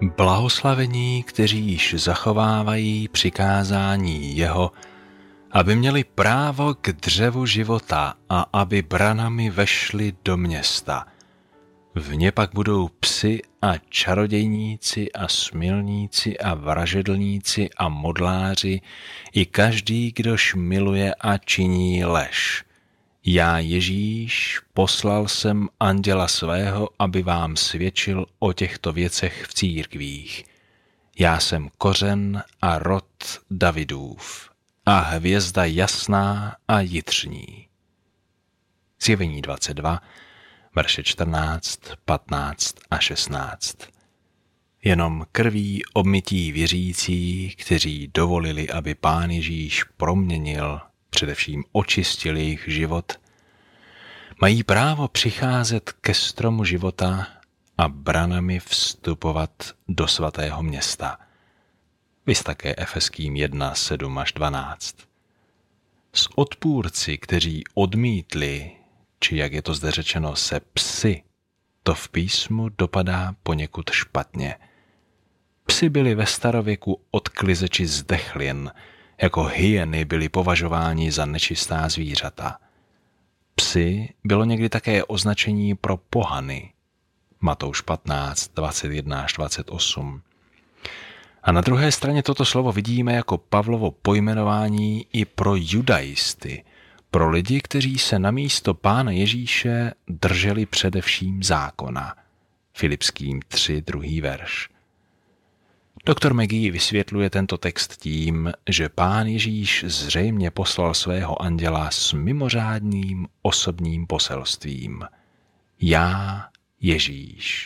Blahoslavení, kteří již zachovávají přikázání jeho, aby měli právo k dřevu života a aby branami vešli do města. V ně pak budou psi a čarodějníci a smilníci a vražedlníci a modláři i každý, kdož miluje a činí lež. Já, Ježíš, poslal jsem anděla svého, aby vám svědčil o těchto věcech v církvích. Já jsem kořen a rod Davidův a hvězda jasná a jitřní. Zjevení 22, verše 14, 15 a 16. Jenom krví obmytí věřící, kteří dovolili, aby Pán Ježíš proměnil, především očistil jejich život, mají právo přicházet ke stromu života a branami vstupovat do svatého města. Viz také Efeským 1, 7 až 12. S odpůrci, kteří odmítli, či jak je to zde řečeno, se psy, to v písmu dopadá poněkud špatně. Psi byli ve starověku odklizeči zdechlin, jako hyeny byli považováni za nečistá zvířata. Psi bylo někdy také označení pro pohany. Matouš 15, 21 až 28. A na druhé straně toto slovo vidíme jako Pavlovo pojmenování i pro judaisty, pro lidi, kteří se namísto Pána Ježíše drželi především zákona. Filipským 3, 2. verš. Doktor McGee vysvětluje tento text tím, že Pán Ježíš zřejmě poslal svého anděla s mimořádným osobním poselstvím. Já, Ježíš.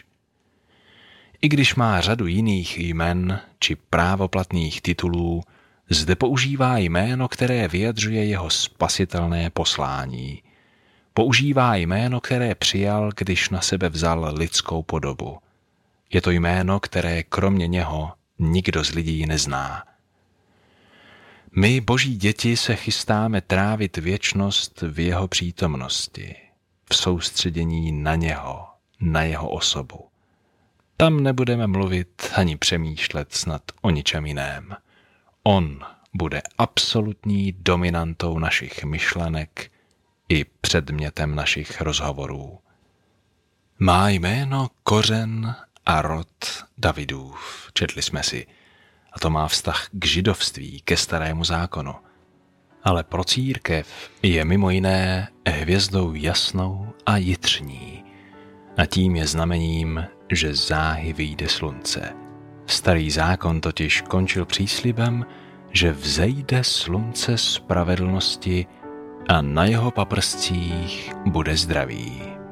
I když má řadu jiných jmen či právoplatných titulů, zde používá jméno, které vyjadřuje jeho spasitelné poslání. Používá jméno, které přijal, když na sebe vzal lidskou podobu. Je to jméno, které kromě něho nikdo z lidí nezná. My, boží děti, se chystáme trávit věčnost v jeho přítomnosti, v soustředění na něho, na jeho osobu. Tam nebudeme mluvit ani přemýšlet snad o ničem jiném. On bude absolutní dominantou našich myšlenek i předmětem našich rozhovorů. Má jméno kořen a rod Davidův, četli jsme si, a to má vztah k židovství, ke starému zákonu. Ale pro církev je mimo jiné hvězdou jasnou a jitřní. A tím je znamením, že záhy vyjde slunce. Starý zákon totiž končil příslibem, že vzejde slunce spravedlnosti a na jeho paprscích bude zdraví.